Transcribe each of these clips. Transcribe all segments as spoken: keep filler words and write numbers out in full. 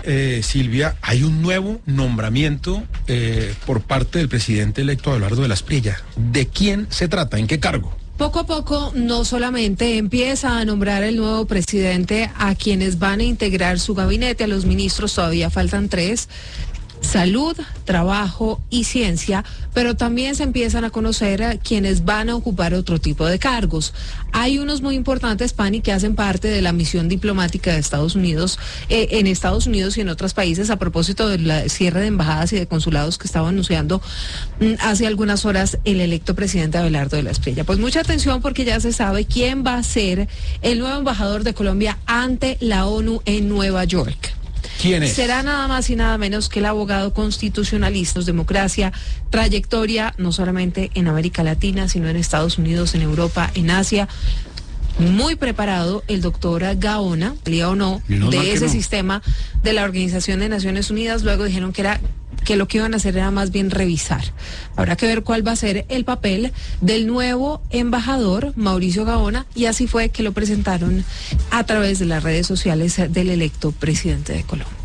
eh, Silvia, hay un nuevo nombramiento eh, por parte del presidente electo Abelardo de la Espriella. ¿De quién se trata? ¿En qué cargo? Poco a poco, no solamente empieza a nombrar el nuevo presidente a quienes van a integrar su gabinete, a los ministros todavía faltan tres: Salud, Trabajo y Ciencia, pero también se empiezan a conocer a quienes van a ocupar otro tipo de cargos. Hay unos muy importantes, Pani, que hacen parte de la misión diplomática de Estados Unidos, eh, en Estados Unidos y en otros países, a propósito del cierre de embajadas y de consulados que estaba anunciando mm, hace algunas horas el electo presidente Abelardo de la Espriella. Pues mucha atención, porque ya se sabe quién va a ser el nuevo embajador de Colombia ante la ONU en Nueva York. ¿Quién es? Será nada más y nada menos que el abogado constitucionalista, democracia, trayectoria no solamente en América Latina, sino en Estados Unidos, en Europa, en Asia. Muy preparado el doctor Gaona, o no, de ese sistema de la Organización de Naciones Unidas. Luego dijeron que era que lo que iban a hacer era más bien revisar. Habrá que ver cuál va a ser el papel del nuevo embajador, Mauricio Gaona, y así fue que lo presentaron a través de las redes sociales del electo presidente de Colombia.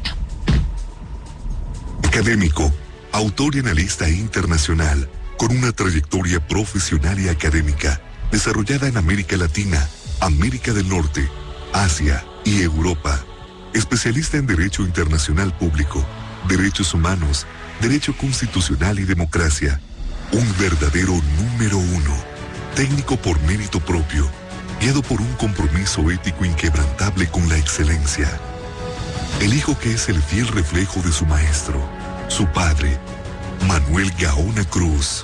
Académico, autor y analista internacional, con una trayectoria profesional y académica desarrollada en América Latina, América del Norte, Asia y Europa. Especialista en Derecho Internacional Público, Derechos Humanos, Derecho Constitucional y Democracia. Un verdadero número uno. Técnico por mérito propio, guiado por un compromiso ético inquebrantable con la excelencia. El hijo que es el fiel reflejo de su maestro, su padre, Manuel Gaona Cruz.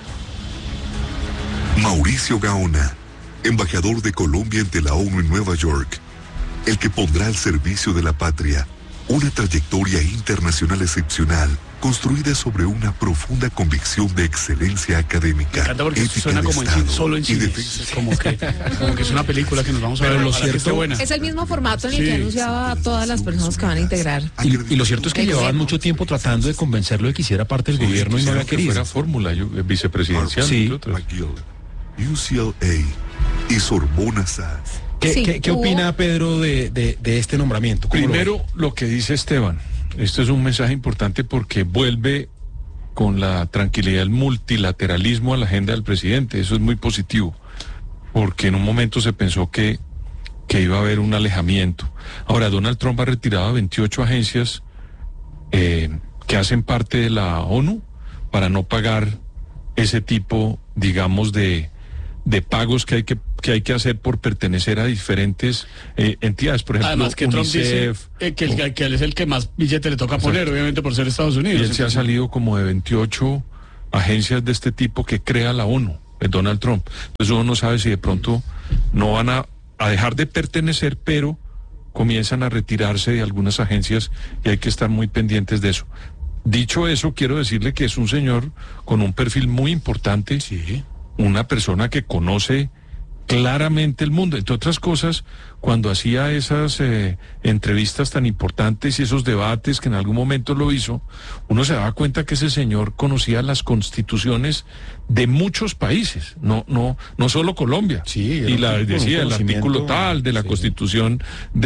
Mauricio Gaona, embajador de Colombia ante la ONU en Nueva York, el que pondrá al servicio de la patria una trayectoria internacional excepcional, construida sobre una profunda convicción de excelencia académica. Me encanta porque ética suena como en cine, solo en cine. Como que, como que es una película que nos vamos a ver. Lo cierto, buena. Es el mismo formato en el sí. que anunciaba a todas las personas que van a integrar. Y, y lo cierto es que Excelente. llevaban mucho tiempo tratando de convencerlo de que hiciera parte del sí, gobierno y no había querido. Fuera fórmula yo, vicepresidencial. Sí. U C L A y Sorbona S A S. ¿Qué, sí, ¿qué, ¿qué opina Pedro de, de, de este nombramiento? Primero, lo, lo que dice Esteban. Esto es un mensaje importante porque vuelve con la tranquilidad el multilateralismo a la agenda del presidente. Eso es muy positivo, porque en un momento se pensó que, que iba a haber un alejamiento. Ahora, Donald Trump ha retirado a veintiocho agencias eh, que hacen parte de la ONU para no pagar ese tipo, digamos, de... de pagos que hay que que hay que hacer por pertenecer a diferentes eh, entidades, por ejemplo, además que Trump dice eh, que, el, que él es el que más billete le toca poner, obviamente por ser Estados Unidos. Y él se ha salido como de veintiocho agencias de este tipo que crea la ONU, el Donald Trump. Entonces uno no sabe si de pronto no van a, a dejar de pertenecer, pero comienzan a retirarse de algunas agencias y hay que estar muy pendientes de eso. Dicho eso, quiero decirle que es un señor con un perfil muy importante, sí. una persona que conoce claramente el mundo. Entre otras cosas, cuando hacía esas eh, entrevistas tan importantes y esos debates que en algún momento lo hizo, uno se daba cuenta que ese señor conocía las constituciones de muchos países, no no no solo Colombia. Sí, y la decía el artículo tal de la sí. Constitución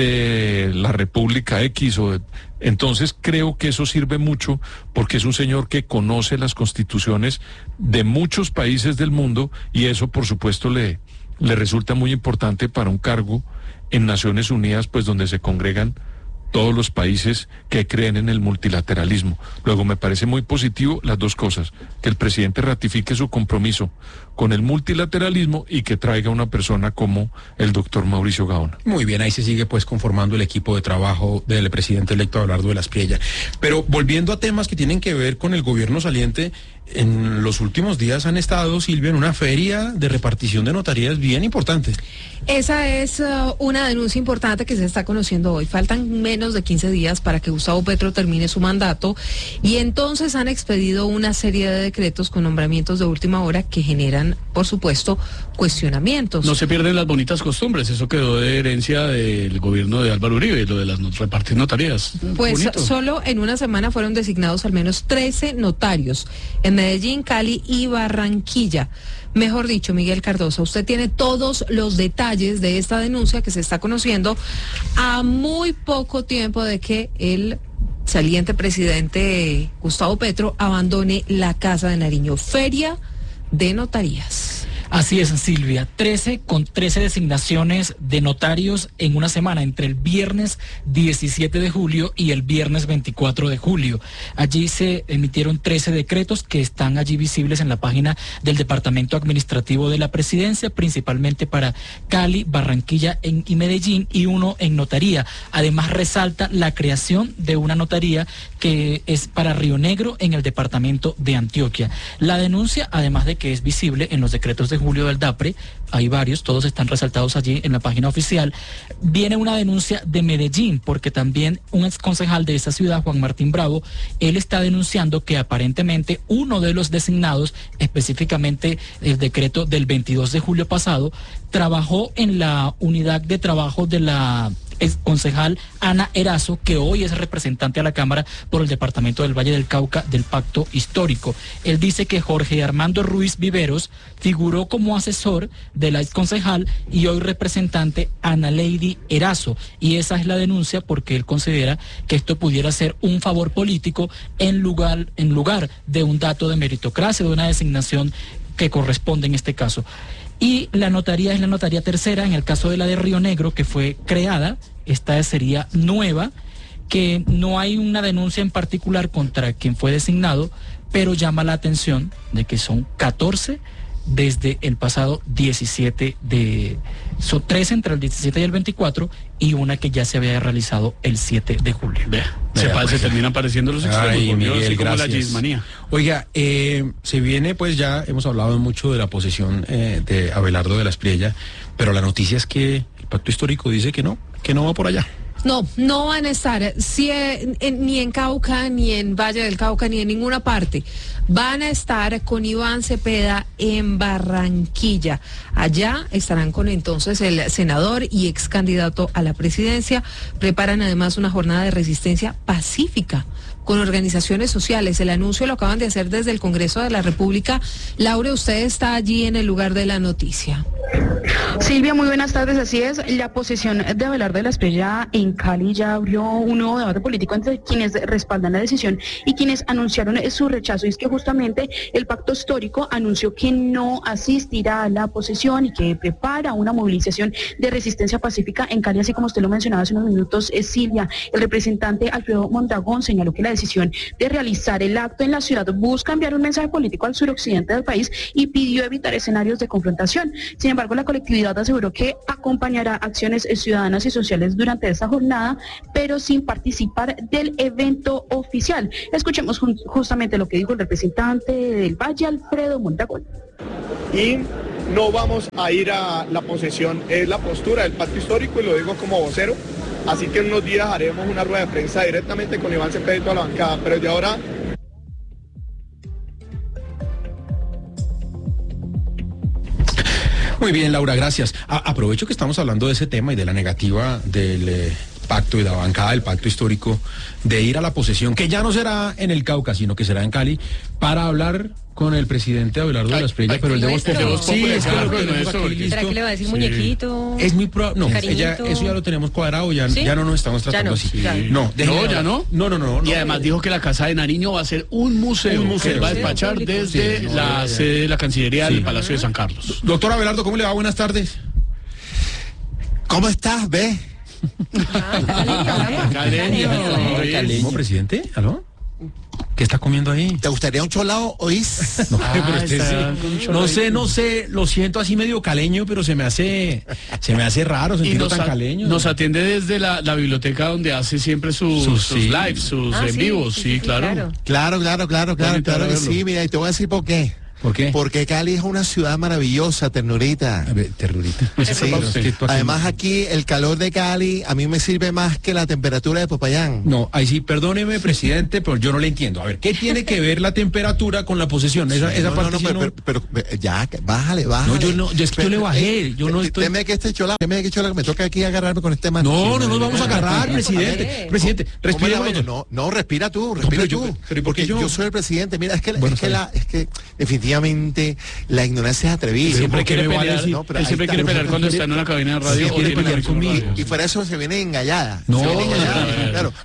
de la República X o de, entonces creo que eso sirve mucho porque es un señor que conoce las constituciones de muchos países del mundo y eso por supuesto le le resulta muy importante para un cargo en Naciones Unidas, pues donde se congregan todos los países que creen en el multilateralismo. Luego me parece muy positivo las dos cosas, que el presidente ratifique su compromiso con el multilateralismo y que traiga una persona como el doctor Mauricio Gaona. Muy bien, ahí se sigue pues conformando el equipo de trabajo del presidente electo Abelardo de la Espriella. Pero volviendo a temas que tienen que ver con el gobierno saliente, en los últimos días han estado, Silvia, en una feria de repartición de notarías bien importante. Esa es uh, una denuncia importante que se está conociendo hoy. Faltan menos de quince días para que Gustavo Petro termine su mandato y entonces han expedido una serie de decretos con nombramientos de última hora que generan, por supuesto, cuestionamientos. No se pierden las bonitas costumbres, eso quedó de herencia del gobierno de Álvaro Uribe, lo de las not- repartir notarías. Pues Bonito. Solo en una semana fueron designados al menos trece notarios en Medellín, Cali y Barranquilla. Mejor dicho, Miguel Cardoso, usted tiene todos los detalles de esta denuncia que se está conociendo a muy poco tiempo de que el saliente presidente Gustavo Petro abandone la Casa de Nariño. Feria de notarías. Así es, Silvia, trece con trece designaciones de notarios en una semana, entre el viernes diecisiete de julio y el viernes veinticuatro de julio. Allí se emitieron trece decretos que están allí visibles en la página del Departamento Administrativo de la Presidencia, principalmente para Cali, Barranquilla y Medellín, y uno en notaría. Además resalta la creación de una notaría que es para Río Negro en el departamento de Antioquia. La denuncia, además de que es visible en los decretos de julio del DAPRE, hay varios, todos están resaltados allí en la página oficial, viene una denuncia de Medellín, porque también un exconcejal de esa ciudad, Juan Martín Bravo, él está denunciando que aparentemente uno de los designados, específicamente el decreto del veintidós de julio pasado, trabajó en la unidad de trabajo de la ex concejal Ana Erazo, que hoy es representante a la Cámara por el departamento del Valle del Cauca del Pacto Histórico. Él dice que Jorge Armando Ruiz Viveros figuró como asesor de la ex concejal y hoy representante Ana Lady Erazo, y esa es la denuncia porque él considera que esto pudiera ser un favor político en lugar, en lugar de un dato de meritocracia, de una designación que corresponde en este caso. Y la notaría es la notaría tercera, en el caso de la de Río Negro, que fue creada, esta sería nueva, que no hay una denuncia en particular contra quien fue designado, pero llama la atención de que son catorce desde el pasado diecisiete de... Son tres entre el diecisiete y el veinticuatro, y una que ya se había realizado el siete de julio. Vea, se, Vea, se terminan apareciendo los extremos. Ay, Miguel, como la gismanía. Oiga, eh, se viene, pues ya hemos hablado mucho de la posesión eh, de Abelardo de la Espriella, pero la noticia es que el pacto histórico dice que no, que no va por allá. No, no van a estar si, en, en, ni en Cauca, ni en Valle del Cauca, ni en ninguna parte. Van a estar con Iván Cepeda en Barranquilla. Allá estarán con entonces el senador y ex candidato a la presidencia. Preparan además una jornada de resistencia pacífica con organizaciones sociales. El anuncio lo acaban de hacer desde el Congreso de la República. Laura, usted está allí en el lugar de la noticia. Silvia, muy buenas tardes. Así es, la posesión de Abelardo de la Espriella en Cali ya abrió un nuevo debate político entre quienes respaldan la decisión y quienes anunciaron su rechazo. Y es que justamente el pacto histórico anunció que no asistirá a la posesión y que prepara una movilización de resistencia pacífica en Cali, así como usted lo mencionaba hace unos minutos, eh, Silvia. El representante Alfredo Mondragón señaló que la decisión de realizar el acto en la ciudad busca enviar un mensaje político al suroccidente del país y pidió evitar escenarios de confrontación. Sin embargo, la colectividad aseguró que acompañará acciones ciudadanas y sociales durante esta jornada, pero sin participar del evento oficial. Escuchemos jun- justamente lo que dijo el representante del Valle, Alfredo Mondragón. Y no vamos a ir a la posesión, es la postura del pacto histórico y lo digo como vocero, así que en unos días haremos una rueda de prensa directamente con Iván Cepeda y toda la bancada, pero de ahora... Muy bien, Laura, gracias. A- aprovecho que estamos hablando de ese tema y de la negativa del eh, pacto y de la bancada del pacto histórico de ir a la posesión, que ya no será en el Cauca, sino que será en Cali, para hablar con el presidente Abelardo de la Espriella, pero el de Voz Populi. Sí, es que lo tenemos aquí listo. ¿Será que le va a decir muñequito? Es muy probable, no, Cariñito. ella, eso ya lo tenemos cuadrado, ya, ¿Sí? ya no nos estamos Ya tratando no, así. ya. No, déjeme No, hablar. ya no. No, no, no. Y no. además dijo que la Casa de Nariño va a ser un museo, Un museo. que él va a Sí, despachar público. desde Sí, no, la ya, ya. sede de la Cancillería Sí. del Palacio de San Carlos. Doctor Abelardo, ¿cómo le va? Buenas tardes. ¿Cómo estás, ve? Caleño. ¿Cómo, presidente? ¿Aló? ¿Qué está comiendo ahí? ¿Te gustaría un cholao, oís? No, Ah, pero usted está sí. con un No choladito. sé, no sé, lo siento así medio caleño, pero se me hace, se me hace raro Y sentirlo nos, tan a- caleño. nos atiende desde la, la biblioteca donde hace siempre sus, Sus- sus sí. lives, sus Ah, en sí, vivos, sí, sí, sí, sí, claro. claro. Claro, claro, claro, claro, Bonito claro que verlo. sí. Mira, y te voy a decir por qué. ¿Por qué? Porque Cali es una ciudad maravillosa, ternurita. A ver, terrorita. Sí. ¿Qué tú aquí? Además aquí el calor de Cali a mí me sirve más que la temperatura de Popayán. No, ahí sí, perdóneme, presidente, pero yo no le entiendo. A ver, ¿qué tiene que ver la temperatura con la posesión? Esa, esa no, parte no, sí no, no- pero, pero- pero- ya, que- bájale, bájale. No, yo no, yo es que yo le bajé, yo no eh, estoy- Deme que este cholao, deme que cholao, que me toca aquí agarrarme con este man. No, no nos vamos a agarrar, presidente. ver. Presidente, ¿Cómo respire es la un vaina? momento. No, no, respira tú, respira pero yo- tú. pero ¿y por qué porque yo? yo soy el presidente. Mira, es que, Bueno, es, que está la, es que definitivamente la ignorancia es atrevida. Siempre ¿por qué quiere me va a pelear, decir? No, pero él ahí siempre está. quiere pelear cuando está en una cabina de radio Sí, o quiere tiene pelear una conmigo. radio. Y por eso se viene engallada. No, Se viene no, engallada, no, no, no. claro.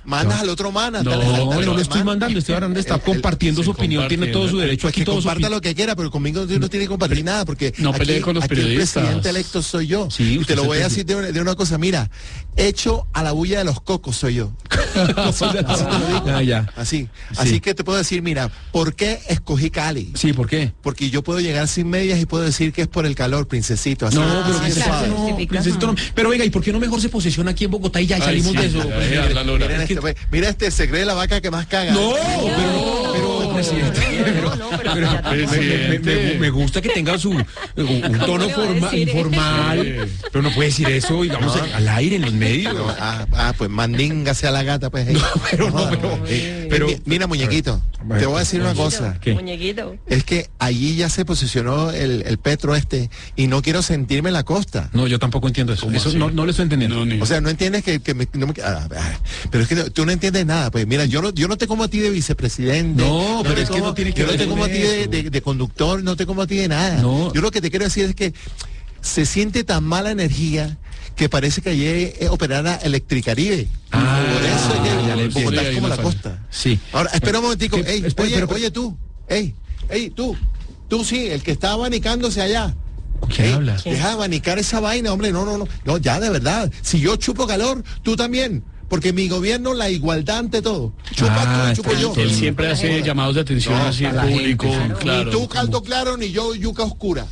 Mandas No. al otro mana. No, dale, dale, no, dale, no le estoy man. mandando, estoy hablando, está El- el- compartiendo su sí, opinión, tiene todo su derecho Pues aquí, que todo su comparta opi- lo que quiera, pero conmigo no tiene que compartir nada, porque No aquí, pelee con los aquí periodistas. el presidente electo soy yo. Sí, y usted te lo es el voy a presidente. decir de una, de una cosa, mira, hecho a la bulla de los cocos soy yo. Así te lo digo. Ah, ya. Así. Sí. Así que te puedo decir, mira, ¿por qué escogí Cali? Sí, ¿por qué? Porque yo puedo llegar sin medias y puedo decir que es por el calor, princesito. Así, No, Ah, pero así de princesito suave. claro. no, justifica. princesito no. Pero oiga, ¿y por qué no mejor se posiciona aquí en Bogotá y ya y Ay, salimos sí, de eso? ya, Pues, ya, mire, la lora. Miren es que- este, ve, mira este, se cree la vaca que más caga. No, pero, pero, presidente, pero, no, pero pero- ya me- tampoco. me, me- me- me gusta que tenga su un, un tono le va a forma- decir? informal, pero no puede decir eso, digamos, al aire, en los medios. No, ah, ah, pues mandinga sea la gata, pues. No, pero no, joda. pero- Eh, pero- mi- mira, muñequito, Bueno, te voy a decir una cosa. ¿Qué? Muñequito. Es que allí ya se posicionó el, el Petro este y no quiero sentirme en la costa. No, yo tampoco entiendo eso. ¿Cómo Eso así? no, no le estoy entendiendo. No, ni- O sea, no entiendes que, que me, no me- ah, ah, pero es que tú no entiendes nada. Pues mira, yo no, yo no te como a ti de vicepresidente. No, pero te es que como- no tiene que yo no ver te con como a ti de, eso. de- de conductor, no te como a ti de nada. No. Yo lo que te quiero decir es que se siente tan mala energía que parece que ayer eh, operara Electricaribe. Ah, Por eso es que ya le Bogotá entiendo. es como Ahí la una costa. Sí. Ahora, espera un momentico. ¿Qué? Ey, Espera, oye, pero- oye tú. Ey, ey, tú. Tú sí, el que está abanicándose allá. ¿Quién Ey, habla? Deja de abanicar esa vaina, hombre. No, no, no. No, ya de verdad. Si yo chupo calor, tú también. Porque mi gobierno, la igualdad ante todo. Chupa Ah, tú, chupo está yo. bien. Él siempre hace llamados de atención No, así en para la público, gente, sí. claro. Ni tú caldo claro, ni yo yuca oscura.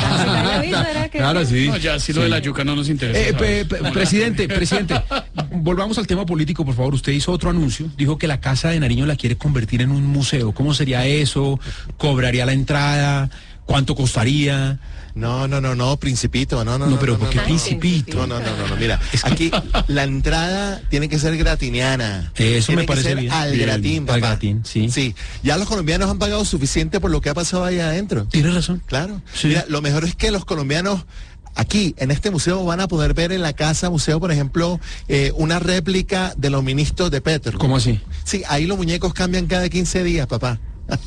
Claro, sí. No, ya si lo de la yuca no nos interesa. Eh, ¿sabes? pe- pe- presidente, presidente, volvamos al tema político, por favor. Usted hizo otro anuncio, dijo que la Casa de Nariño la quiere convertir en un museo. ¿Cómo sería eso? ¿Cobraría la entrada? ¿Cuánto costaría? No, no, no, no, principito. No, no, No, no. pero no, ¿por qué no, no. principito? No, no, no, no, no, mira, aquí la entrada tiene que ser gratiniana. Eso Tiene me parece que ser bien. al Bien, gratín, al papá. gratín, sí. Sí, ya los colombianos han pagado suficiente por lo que ha pasado ahí adentro. Tiene razón. Claro. Sí. Mira, lo mejor es que los colombianos aquí, en este museo, van a poder ver en la casa museo, por ejemplo, eh, una réplica de los ministros de Petro. ¿Cómo así? Sí, ahí los muñecos cambian cada quince días, papá.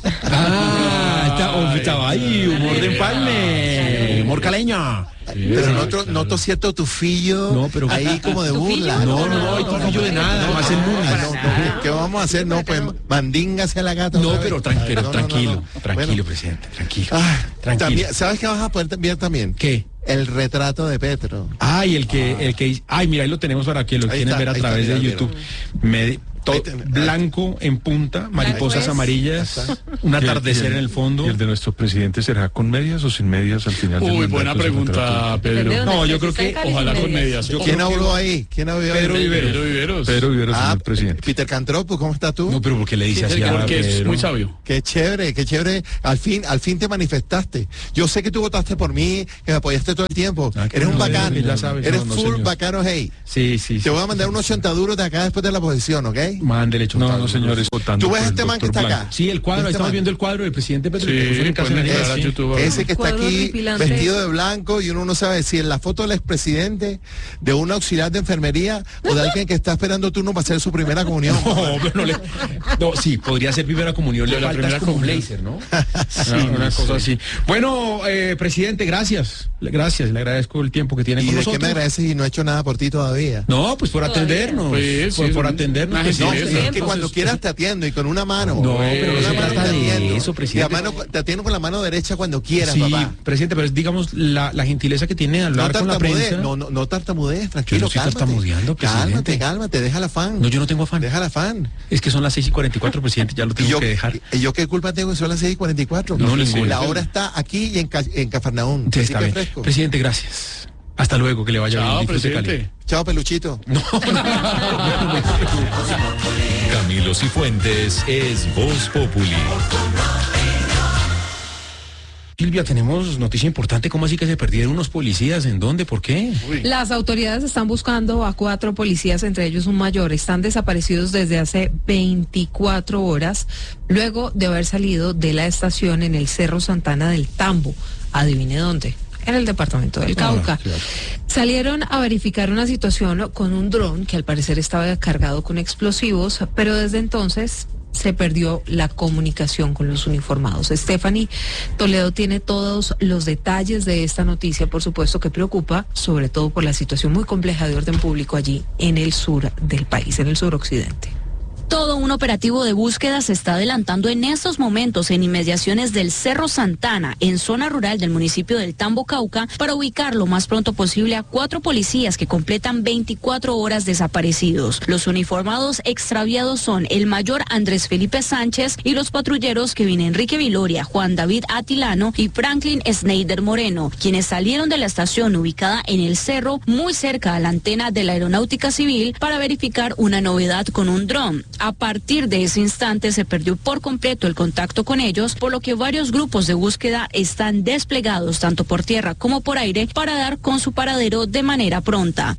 Ah, está- oh, estaba ahí, humor de empalme, humor caleño. Pero noto, noto cierto tufillo No, pero- ahí como de burla. No, no, no hay tufillo de nada, más el mundo. Ah, no, no, ¿qué vamos a hacer? No, pues mandinga hacia la gata. No, otra pero vez. tran- pero No, no, no, tranquilo, no. tranquilo, Bueno, presidente, tranquilo. ah, tranquilo. también, ¿sabes qué vas a poder ver también? ¿Qué? El retrato de Petro. Ay, el que, el que, ay, mira, ahí lo tenemos para que lo Ahí quieren está, ver a ahí está, través de mira, YouTube. Me- to- Ahí te- blanco en punta, mariposas es. amarillas, un Y el- atardecer y el- en el fondo. ¿Y el de nuestro presidente será con medias o sin medias al final del Uy, mandato buena de su pregunta, retrato? Pedro. Depende de No, dónde yo estés, creo si está que en Cali, ojalá sin con medias. Yo ¿Quién creo que- habló ahí? ¿Quién habló ahí? Pedro Viveros. Pedro Viveros. Pedro Viveros, Ah, señor presidente. Peter Cantropo, ¿cómo estás tú? No, pero porque le dice así a Porque es Pedro? muy sabio. Qué chévere, qué chévere. Al fin, al fin te manifestaste. Yo sé que tú votaste por mí, que me apoyaste todo el tiempo. Ah, que Eres un no, bacán. que ya sabes, Eres no, no, full señor. bacano, hey. Sí, sí, sí. Te voy a mandar unos ochenta duros de acá después de la posición, ¿ok? Mándele, No, chotado. no, señores, votando ¿Tú ves por el este man que doctor está acá? Blanco. Sí, el cuadro, ahí Este estamos man. viendo el cuadro del presidente Petro. Sí, que puso en Casa pueden de entrar Nariño, a sí. YouTube. Ese que está Cuadro aquí horripilante. vestido de blanco y uno no sabe si es la foto del expresidente, de un auxiliar de enfermería o de alguien que está esperando turno para hacer su primera comunión. No, pero no le. No, sí, podría ser primera comunión. Lo Le de la falta primera es como un comunión. blazer, ¿no? Sí, una, una no cosa sé. así. Bueno, eh, presidente, gracias. Le- Gracias, le agradezco el tiempo que tiene ¿Y con de nosotros. qué me agradeces y no he hecho nada por ti todavía? No, pues por Todavía. atendernos. Pues, sí, por, es por un- atendernos. una pues, No, sí, es gentileza. que cuando quieras te atiendo y con una mano. No, pero no Con se una mano trata te de atiendo. eso, presidente. Y a mano- te atiendo con la mano derecha cuando quieras, Sí, papá. presidente, pero es, digamos, la, la gentileza que tiene de No hablar con la tartamudees, prensa. no, no, no tartamudees, tranquilo, Yo no estoy cálmate. tartamudeando, presidente. Cálmate, cálmate, deja el afán. No, yo no tengo afán. Deja el afán. Es que son las seis y cuarenta y cuatro, presidente, ya lo ¿Y tengo yo, que dejar. y yo qué culpa tengo que son las seis y cuarenta y cuatro? No, Pues, ninguna. la hora está aquí y en, Ca- en Cafarnaún. Sí, Así está que bien. fresco. Presidente, gracias. Hasta luego, que le vaya Chao, bien. Disfrute Cali. presidente. Chao, peluchito. Camilo Cifuentes es Voz Populi. Silvia, tenemos noticia importante. ¿Cómo así que se perdieron unos policías? ¿En dónde? ¿Por qué? Las autoridades están buscando a cuatro policías, entre ellos un mayor. Están desaparecidos desde hace veinticuatro horas, luego de haber salido de la estación en el Cerro Santana del Tambo. Adivine dónde. En el departamento del Cauca. Ah, claro. Salieron a verificar una situación con un dron que al parecer estaba cargado con explosivos, pero desde entonces se perdió la comunicación con los uniformados. Stephanie Toledo tiene todos los detalles de esta noticia, por supuesto que preocupa, sobre todo por la situación muy compleja de orden público allí en el sur del país, en el suroccidente. Todo un operativo de búsqueda se está adelantando en estos momentos en inmediaciones del Cerro Santana, en zona rural del municipio del Tambo, Cauca, para ubicar lo más pronto posible a cuatro policías que completan veinticuatro horas desaparecidos. Los uniformados extraviados son el mayor Andrés Felipe Sánchez y los patrulleros Kevin Enrique Viloria, Juan David Atilano y Franklin Schneider Moreno, quienes salieron de la estación ubicada en el cerro, muy cerca a la antena de la Aeronáutica Civil, para verificar una novedad con un dron. A partir de ese instante se perdió por completo el contacto con ellos, por lo que varios grupos de búsqueda están desplegados tanto por tierra como por aire para dar con su paradero de manera pronta.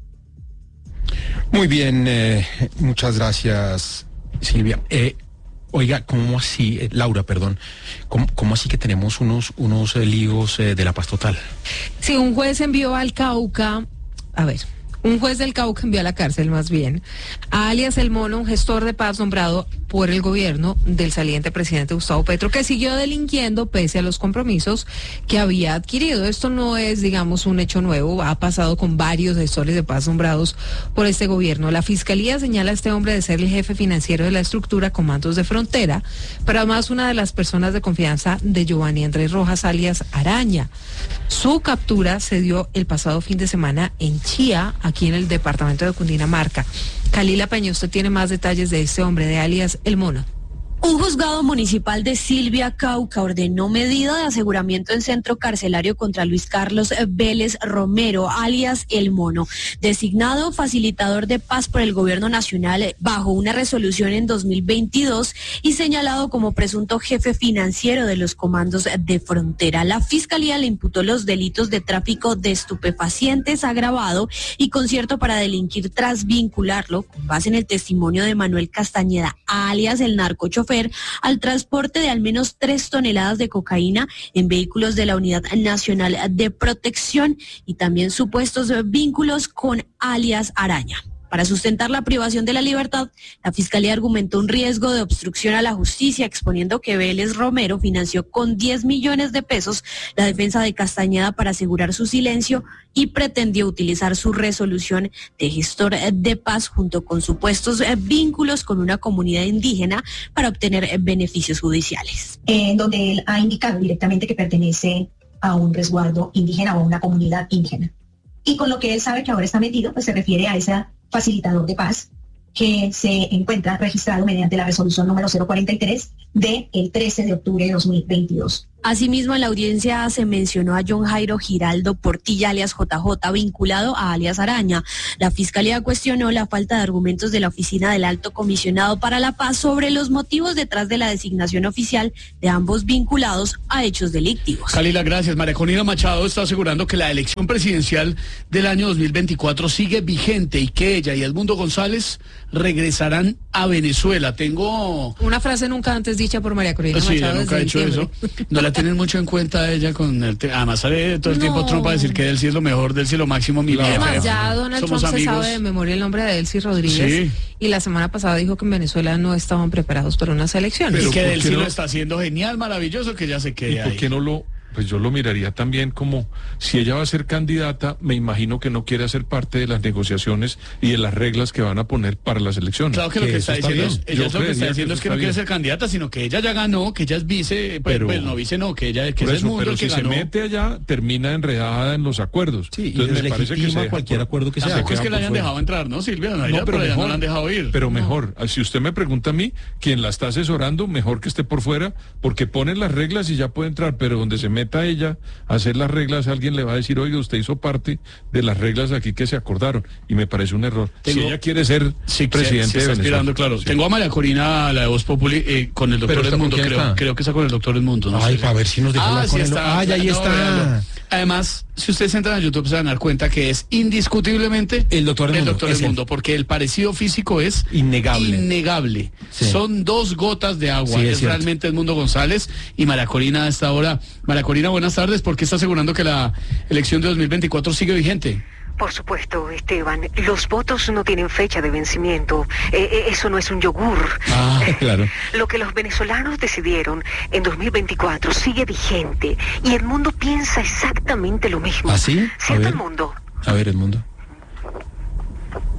Muy bien, eh, muchas gracias, Silvia. Eh, oiga, ¿cómo así, eh, Laura, perdón, ¿cómo, cómo así que tenemos unos, unos eh, líos eh, de la paz total? Sí, un juez envió al Cauca, a ver, un juez del Cauca envió a la cárcel más bien a alias El Mono, un gestor de paz nombrado por el gobierno del saliente presidente Gustavo Petro, que siguió delinquiendo pese a los compromisos que había adquirido. Esto no es, digamos, un hecho nuevo, ha pasado con varios gestores de paz nombrados por este gobierno. La fiscalía señala a este hombre de ser el jefe financiero de la estructura Comandos de Frontera, pero además una de las personas de confianza de Giovanni Andrés Rojas, alias Araña. Su captura se dio el pasado fin de semana en Chía, aquí en el departamento de Cundinamarca. Kalila Peña, usted tiene más detalles de este hombre de alias El Mono. Un juzgado municipal de Silvia, Cauca, ordenó medida de aseguramiento en centro carcelario contra Luis Carlos Vélez Romero, alias El Mono, designado facilitador de paz por el gobierno nacional bajo una resolución en dos mil veintidós y señalado como presunto jefe financiero de los Comandos de Frontera. La fiscalía le imputó los delitos de tráfico de estupefacientes agravado y concierto para delinquir tras vincularlo, con base en el testimonio de Manuel Castañeda, alias el narcochofer, al transporte de al menos tres toneladas de cocaína en vehículos de la Unidad Nacional de Protección y también supuestos vínculos con alias Araña. Para sustentar la privación de la libertad, la Fiscalía argumentó un riesgo de obstrucción a la justicia, exponiendo que Vélez Romero financió con diez millones de pesos la defensa de Castañeda para asegurar su silencio y pretendió utilizar su resolución de gestor de paz junto con supuestos vínculos con una comunidad indígena para obtener beneficios judiciales. En donde él ha indicado directamente que pertenece a un resguardo indígena o a una comunidad indígena. Y con lo que él sabe que ahora está metido, pues se refiere a esa facilitador de paz que se encuentra registrado mediante la resolución número cero cuarenta y tres del trece de octubre de dos mil veintidós. Asimismo, en la audiencia se mencionó a John Jairo Giraldo Portilla, alias J J, vinculado a alias Araña. La Fiscalía cuestionó la falta de argumentos de la Oficina del Alto Comisionado para la Paz sobre los motivos detrás de la designación oficial de ambos vinculados a hechos delictivos. Kalila, gracias. María Corina Machado está asegurando que la elección presidencial del año dos mil veinticuatro sigue vigente y que ella y Edmundo González regresarán a Venezuela. Tengo una frase nunca antes dicha por María Corina sí, Machado. Sí, nunca ha hecho eso. No la tienen mucho en cuenta ella con el te además sale todo el no. tiempo Trump a decir que Delcy es lo mejor, Delcy lo máximo, mi vida. Además, ya Donald Somos Trump amigos. Se sabe de memoria el nombre de Delcy Rodríguez. Sí. Y la semana pasada dijo que en Venezuela no estaban preparados para unas elecciones. Pero y que Delcy no? lo está haciendo genial, maravilloso, que ya se quede ¿Y por qué ahí? no lo Pues yo lo miraría también como, si ella va a ser candidata, me imagino que no quiere hacer parte de las negociaciones y de las reglas que van a poner para las elecciones. Claro que, que lo que está diciendo, es, ella es lo que está diciendo es que no quiere ser candidata, sino que ella ya ganó, que ella es vice, pero, pues, no vice no, que ella que es el mundo pero el que si ganó. se mete allá, termina enredada en los acuerdos. Sí, entonces y me parece que se cualquier acuerdo que sea. Tampoco es que la hayan dejado entrar, ¿no, Silvia? No, no pero mejor, no la han dejado ir. Pero mejor, si usted me pregunta a mí, quien la está asesorando, mejor que esté por fuera, porque ponen las reglas y ya puede entrar, pero donde se meta ella hacer las reglas, alguien le va a decir, oiga, usted hizo parte de las reglas aquí que se acordaron, y me parece un error. Tengo, si ella quiere ser sí, presidente se, se de Venezuela. Claro. Sí. Tengo a María Corina, la de Voz Populi, eh, con el doctor Edmundo, creo, creo que está con el doctor Edmundo. No Ay, sé. a ver si nos deja ah, hablar sí con está, él. Ay, ahí no, está. Véalo. Además, si ustedes entran a YouTube se van a dar cuenta que es indiscutiblemente el doctor Edmundo, el doctor Edmundo porque el parecido físico es innegable. Innegable. Sí. Son dos gotas de agua. Sí, es, es realmente Edmundo González y María Corina a esta hora. María Corina, buenas tardes. ¿Por qué está asegurando que la elección de dos mil veinticuatro sigue vigente? Por supuesto, Esteban. Los votos no tienen fecha de vencimiento. Eh, eso no es un yogur. Ah, claro. Lo que los venezolanos decidieron en dos mil veinticuatro sigue vigente. Y el mundo piensa exactamente lo mismo. ¿Ah, sí? Sienta el mundo. A ver, el mundo.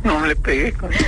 No me le pegué con él.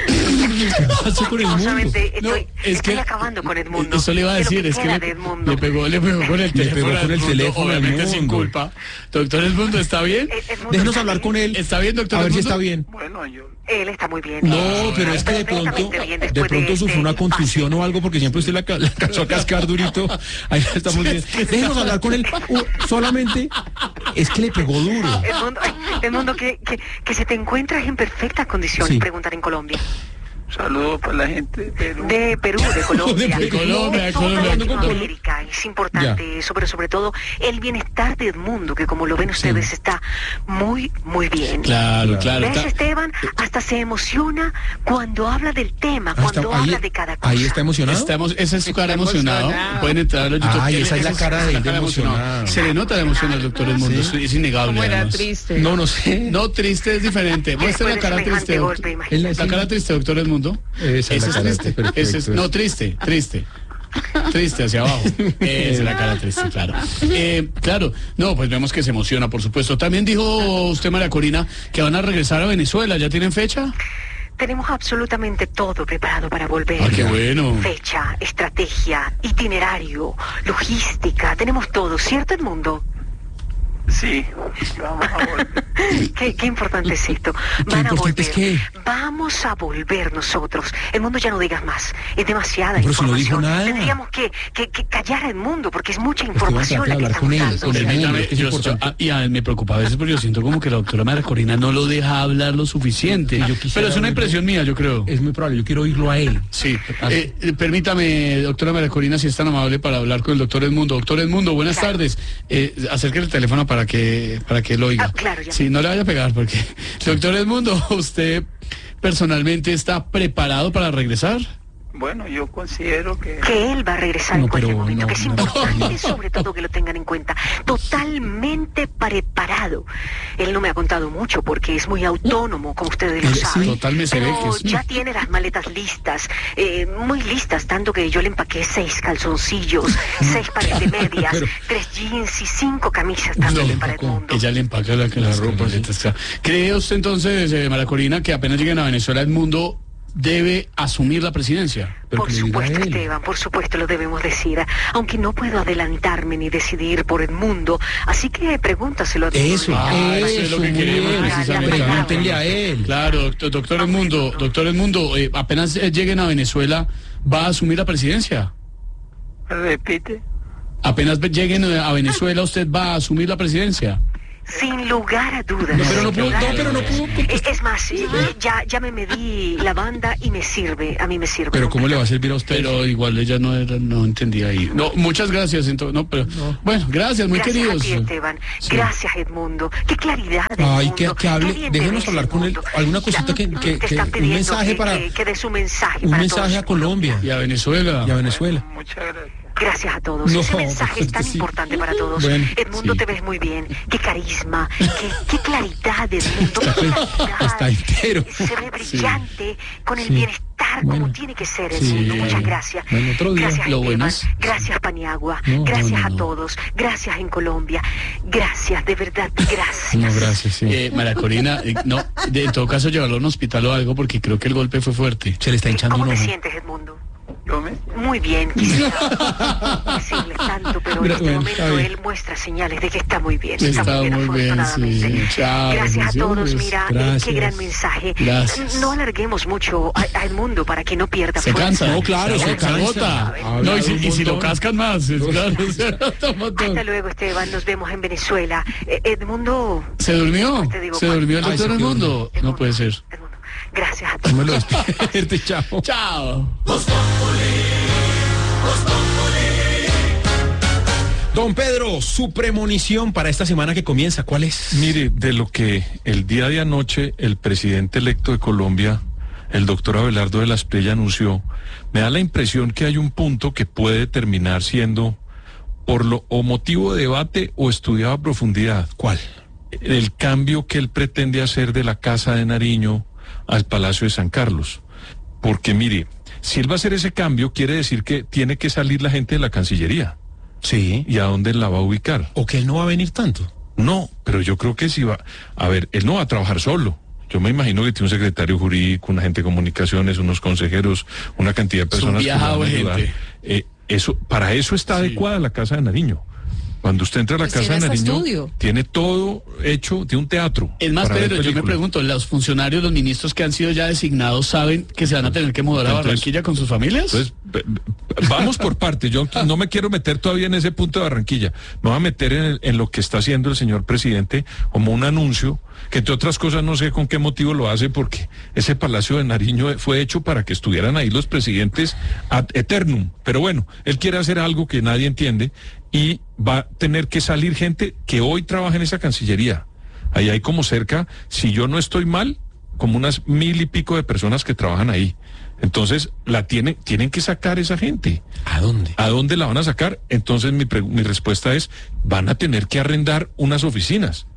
con el mundo? Estoy, No, es estoy que acabando con Edmundo. eso le iba a decir, Quiero es que que quede le, de Edmundo. le pegó, le pegó con el Le teléfono. pegó con el Edmundo, teléfono al obviamente sin mundo. culpa. Doctor Edmundo, ¿está bien? Eh, Edmundo, Déjenos ¿está hablar bien? con él. ¿Está bien, doctor A ver si Edmundo? está bien. Bueno, yo... Él está muy bien. No, pero es que de pronto, Perfectamente bien de después pronto de sufrió este una impasse. contusión o algo, porque siempre usted la, ca- la alcanzó a cascar durito. Ahí estamos bien. Déjenos hablar con él. Uh, solamente es que le pegó duro. Edmundo, ay, Edmundo, que, que, que se te encuentras en perfectas condiciones, Sí. preguntar en Colombia. Saludos para la gente de Perú. De Perú, de Colombia. De Colombia, de toda Colombia. Latinoamérica. Es importante eso, pero sobre todo el bienestar de Edmundo, que como lo ven ustedes está muy, muy bien. Claro, claro. ¿Ves, está- Esteban? Hasta se emociona cuando habla del tema, Ah, está- cuando ahí- habla de cada cosa. Ahí está emocionado. Estamos, esa es su cara emocionado. Pueden entrar a los YouTube. Ay, Él- esa es la cara de él de emocionado. emocionado. Se le nota la emoción al doctor Edmundo, Sí. es, es innegable. Como era además. triste. No, no sé. No, triste es diferente. Muestra la Después de cara semejante triste. golpe, doctor. imagínate. La cara triste, doctor Edmundo. Esa es la Ese cara triste. perfecto. Ese es, no, triste, triste. Triste hacia abajo. Esa es la cara triste, claro. Eh, claro, no, pues vemos que se emociona, por supuesto. También dijo usted, María Corina, que van a regresar a Venezuela. ¿Ya tienen fecha? Tenemos absolutamente todo preparado para volver. Ah, qué bueno. Fecha, estrategia, itinerario, logística, tenemos todo, ¿cierto, Edmundo? Sí, vamos a volver. ¿Qué, qué importante es esto? Van a importante volver. es qué? Vamos a volver nosotros. El mundo ya no digas más. Es demasiada Pero si no información. dijo nada. Tendríamos que, que, que callar al mundo porque es mucha Esteban, información trate de la que hablar con estamos él, dando. con el mundo. Permítame, es que es yo- importante. yo- ah, y a mí me preocupa a veces porque yo siento como que la doctora María Corina no lo deja hablar lo suficiente. Sí, yo quisiera Pero es una oírlo. impresión mía, yo creo. Es muy probable, yo quiero oírlo a él. Sí. Eh, eh, permítame, doctora María Corina, si es tan amable para hablar con el doctor Edmundo. Doctor Edmundo, buenas Claro. tardes. Eh, acerque el teléfono para que para que lo oiga. Ah, claro, ya. Sí, no le vaya a pegar porque... Doctor Edmundo, ¿usted personalmente está preparado para regresar? Bueno, yo considero que... Que él va a regresar No, en cualquier pero momento, no, que es no, importante no. sobre todo que lo tengan en cuenta. Totalmente preparado. Él no me ha contado mucho porque es muy autónomo, como ustedes lo Él- sí, saben. totalmente se ve Pero que es- ya tiene las maletas listas, eh, muy listas, tanto que yo le empaqué seis calzoncillos, seis pares de medias, Pero- tres jeans y cinco camisas también le para el empacó. mundo. Ella le empaca la, la ropa. Está. ¿Cree usted entonces, eh, María Corina, que apenas lleguen a Venezuela, Edmundo debe asumir la presidencia? Pero Por que le diga supuesto, él. Esteban, por supuesto lo debemos decir, aunque no puedo adelantarme ni decidir por el mundo, así que pregúntaselo a Edmundo. Eso, Ah, eso, eso es lo que muy queremos, bien. precisamente. Pregúntenle a él. Claro, doctor, doctor Edmundo, doctor Edmundo, eh, apenas eh, lleguen a Venezuela, ¿va a asumir la presidencia? Repite. Apenas ve- lleguen eh, a Venezuela, ¿usted va a asumir la presidencia? Sin lugar a dudas. No, pero no sin pudo- lugar a no, pero no dudas. pudo contestar. Es más, ya, ya me medí la banda y me sirve, a mí me sirve. Pero ¿cómo le va a servir a usted? Pero igual ella no era, no entendía ahí. No, muchas gracias, entonces, no, pero bueno, gracias, muy Gracias queridos. a ti, Esteban. Sí. Gracias, Edmundo. Qué claridad de Ay, Edmundo. que, que hable, Qué bien te déjenos ves, hablar con él. Edmundo. Alguna cosita que, Ya, que, te que están un pidiendo mensaje que, para, que, que des un mensaje un para mensaje todos. a Colombia Y a Venezuela. y a Venezuela. Muchas gracias. Gracias a todos. No, Ese mensaje es tan sí. importante para todos. Bueno, Edmundo, sí. te ves muy bien. Qué carisma, qué, qué claridad, Edmundo. Qué Está, claridad. está entero. Se ve brillante, con el Sí. bienestar Bueno. como tiene que ser, Sí. Edmundo. Muchas gracias. Bueno, otro día. Gracias, Lo Esteban. bueno es- Gracias, Paniagua. No, gracias no, no, a no. todos. Gracias en Colombia. Gracias, de verdad, gracias. No, gracias, sí. Eh, María Corina, eh, no, de, en todo caso llevarlo a un hospital o algo porque creo que el golpe fue fuerte. Se le está hinchando ¿Cómo un te ojo. sientes, Edmundo? Yo me... Muy bien, quisiera decirle tanto, pero en Bueno, este bueno, está momento bien. él muestra señales de que está muy bien. Está muy bien, afortunadamente. sí. Chao, Gracias a todos, bendiciones. mira, eh, Gracias. qué gran mensaje. Gracias. No alarguemos mucho a- al mundo para que no pierda Se fuerza. cansa. No, claro, se cansa. agota. Habla No, y si, un y si lo montón. cascan más, es claro. un montón. Hasta luego, Esteban, nos vemos en Venezuela. Eh, Edmundo, ¿Se durmió? Te digo ¿Se cuál. durmió el Ay, doctor se del quedó mundo? Edmundo, No puede ser. Edmundo, gracias a No todos. me lo despierte, chao. Chao. Don Pedro, su premonición para esta semana que comienza, ¿cuál es? Mire, de lo que el día de anoche el presidente electo de Colombia, el doctor Abelardo de la Espriella, anunció, me da la impresión que hay un punto que puede terminar siendo por lo o motivo de debate o estudiado a profundidad. ¿Cuál? El cambio que él pretende hacer de la Casa de Nariño al Palacio de San Carlos. Porque mire, si él va a hacer ese cambio, quiere decir que tiene que salir la gente de la Cancillería. Sí. ¿Y a dónde la va a ubicar? ¿O que él no va a venir tanto? No, pero yo creo que sí va. A ver, él no va a trabajar solo. Yo me imagino que tiene un secretario jurídico, un agente de comunicaciones, unos consejeros, una cantidad de personas que van a ayudar. Eh, eso, para eso está sí. adecuada la Casa de Nariño. Cuando usted entra a la pues Casa de Nariño, estudio. tiene todo hecho, tiene un teatro. Es más, Pedro, yo me pregunto, ¿los funcionarios, los ministros que han sido ya designados saben que se van a tener que mudar a Barranquilla con sus familias? Entonces, vamos por partes. Yo no me quiero meter todavía en ese punto de Barranquilla. Me voy a meter en, el, en lo que está haciendo el señor presidente como un anuncio, que entre otras cosas no sé con qué motivo lo hace, porque ese Palacio de Nariño fue hecho para que estuvieran ahí los presidentes ad eternum. Pero bueno, él quiere hacer algo que nadie entiende y va a tener que salir gente que hoy trabaja en esa Cancillería. Ahí hay como cerca, si yo no estoy mal, como unas mil y pico de personas que trabajan ahí. Entonces, la tienen, tienen que sacar esa gente. ¿A dónde? ¿A dónde la van a sacar? Entonces, mi, mi respuesta es, van a tener que arrendar unas oficinas.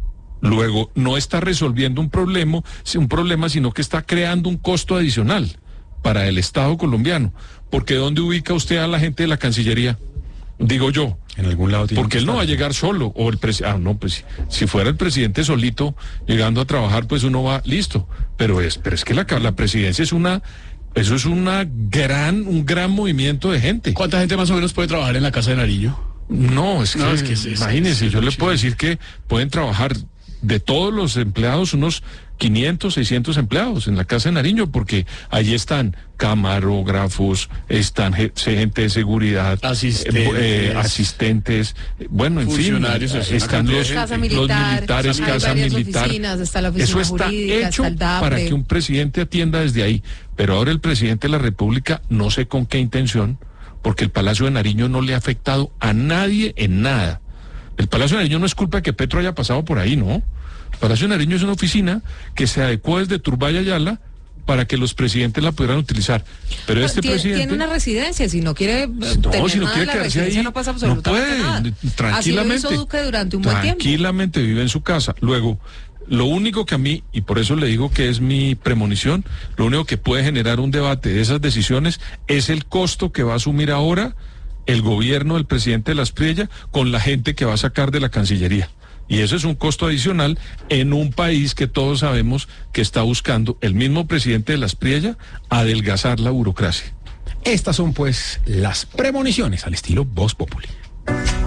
Luego, no está resolviendo un problema, un problema, sino que está creando un costo adicional para el Estado colombiano. Porque ¿dónde ubica usted a la gente de la Cancillería? Digo yo. En algún lado tiene porque él no va a llegar solo. O el presi- ah, no, pues si fuera el presidente solito llegando a trabajar, pues uno va listo. Pero es, pero es que la, la presidencia es una, eso es una gran, un gran movimiento de gente. ¿Cuánta gente más o menos puede trabajar en la Casa de Nariño? No, es que, no, es que es, imagínense, es, es, yo es, le es, puedo decir que pueden trabajar de todos los empleados unos quinientos, seiscientos empleados en la Casa de Nariño, porque allí están camarógrafos, están gente de seguridad, asistentes, eh, eh, asistentes bueno, en fin, están los, casa los militar, militares, casa militar. Oficinas, está la oficina Eso está jurídica, hecho está el D A P R E. para que un presidente atienda desde ahí. Pero ahora el presidente de la República, no sé con qué intención, porque el Palacio de Nariño no le ha afectado a nadie en nada. El Palacio de Nariño no es culpa de que Petro haya pasado por ahí, ¿no? El Palacio de Nariño es una oficina que se adecuó desde Turbay Ayala para que los presidentes la pudieran utilizar. Pero no, este tiene, presidente... Tiene una residencia, si no quiere no, tener si no nada quiere en la quedarse residencia ahí, no pasa absolutamente no puede, nada. tranquilamente. Así lo hizo Duque durante un buen tiempo. Tranquilamente vive en su casa. Luego, lo único que a mí, y por eso le digo que es mi premonición, lo único que puede generar un debate de esas decisiones es el costo que va a asumir ahora el gobierno del presidente de la Aspriella con la gente que va a sacar de la Cancillería. Y eso es un costo adicional en un país que todos sabemos que está buscando el mismo presidente de la Aspriella adelgazar la burocracia. Estas son pues las premoniciones al estilo Voz Populi.